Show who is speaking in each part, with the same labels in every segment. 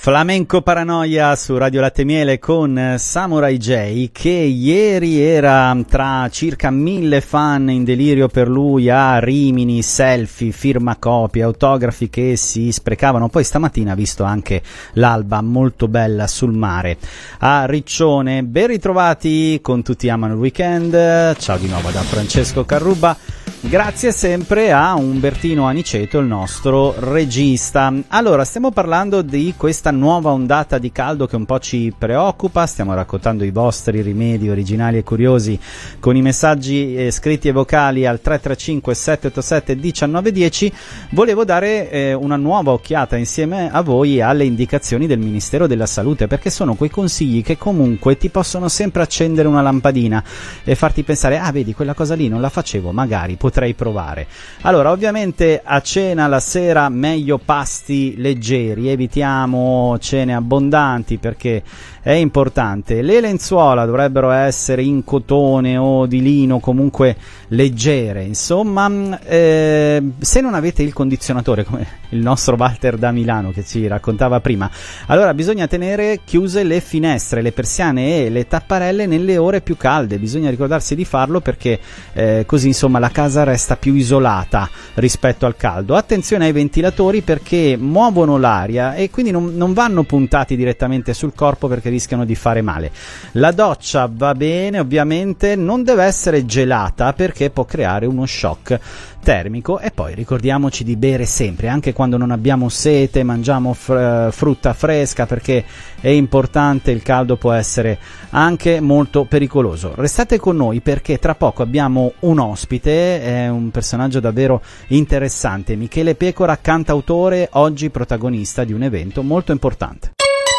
Speaker 1: Flamenco Paranoia su Radio Latte Miele con Samurai J, che ieri era tra circa 1000 fan in delirio per lui a Rimini, selfie, firmacopie, autografi che si sprecavano. Poi stamattina ha visto anche l'alba molto bella sul mare a Riccione. Ben ritrovati con Tutti amano il weekend. Ciao di nuovo da Francesco Carrubba. Grazie sempre a Umbertino Aniceto, il nostro regista. Allora, stiamo parlando di questa nuova ondata di caldo che un po' ci preoccupa. Stiamo raccontando i vostri rimedi originali e curiosi con i messaggi scritti e vocali al 335 787 1910. Volevo dare una nuova occhiata insieme a voi alle indicazioni del Ministero della Salute, perché sono quei consigli che comunque ti possono sempre accendere una lampadina e farti pensare: ah, vedi, quella cosa lì non la facevo, magari potrei provare. Allora, ovviamente a cena la sera meglio pasti leggeri, evitiamo cene abbondanti perché è importante. Le lenzuola dovrebbero essere in cotone o di lino, comunque leggere. Insomma, se non avete il condizionatore, come il nostro Walter da Milano che ci raccontava prima, allora bisogna tenere chiuse le finestre, le persiane e le tapparelle nelle ore più calde. Bisogna ricordarsi di farlo perché così insomma la casa resta più isolata rispetto al caldo. Attenzione ai ventilatori perché muovono l'aria e quindi non vanno puntati direttamente sul corpo perché rischiano di fare male. La doccia va bene, ovviamente non deve essere gelata perché può creare uno shock termico. E poi ricordiamoci di bere sempre, anche quando non abbiamo sete, mangiamo frutta fresca, perché è importante, il caldo può essere anche molto pericoloso. Restate con noi perché tra poco abbiamo un ospite, è un personaggio davvero interessante, Michele Pecora, cantautore, oggi protagonista di un evento molto importante.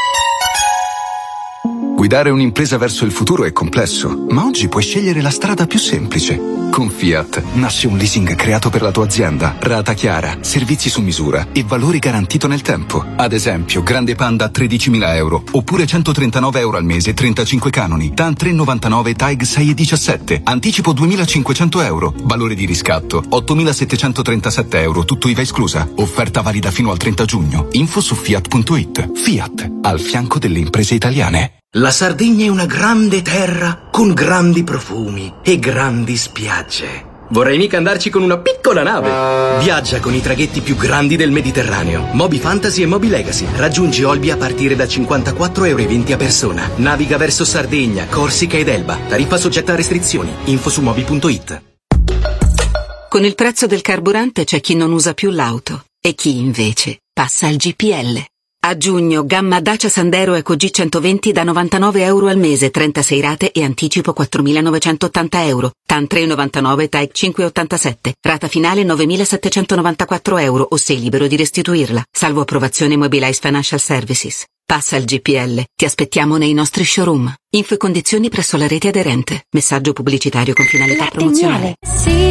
Speaker 2: Guidare un'impresa verso il futuro è complesso, ma oggi puoi scegliere la strada più semplice. Con Fiat nasce un leasing creato per la tua azienda, rata chiara, servizi su misura e valore garantito nel tempo. Ad esempio, Grande Panda a 13.000 euro, oppure 139 euro al mese, 35 canoni. TAN 399, TAG 6,17, anticipo 2.500 euro, valore di riscatto 8.737 euro, tutto IVA esclusa. Offerta valida fino al 30 giugno. Info su Fiat.it. Fiat, al fianco delle imprese italiane.
Speaker 3: La Sardegna è una grande terra con grandi profumi e grandi spiagge. Vorrei mica andarci con una piccola nave. Viaggia con i traghetti più grandi del Mediterraneo. Moby Fantasy e Moby Legacy. Raggiungi Olbia a partire da 54,20 € a persona. Naviga verso Sardegna, Corsica ed Elba. Tariffa soggetta a restrizioni. Info su moby.it.
Speaker 4: Con il prezzo del carburante c'è chi non usa più l'auto e chi invece passa al GPL. A giugno, gamma Dacia Sandero Eco G120 da 99 euro al mese, 36 rate e anticipo 4.980 euro. TAN 3,99, TAEC 5,87. Rata finale 9.794 euro o sei libero di restituirla. Salvo approvazione Mobilize Financial Services. Passa al GPL. Ti aspettiamo nei nostri showroom. Info e condizioni presso la rete aderente. Messaggio pubblicitario con finalità promozionale.